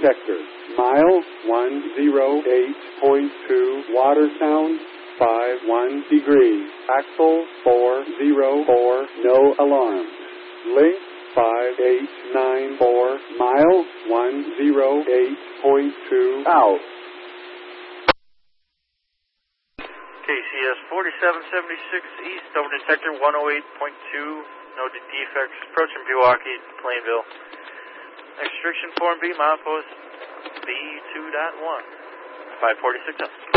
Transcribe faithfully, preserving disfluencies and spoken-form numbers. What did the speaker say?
sector. Mile one oh eight point two, water sound five one degrees. Axle four oh four, no alarms. Length five eight nine four, mile one oh eight point two, out. K C S forty-seven seventy-six East, over to sector one oh eight point two, no defects, approaching Pewaukee, Plainville. Restriction form B, milepost B two point one, five forty-six up.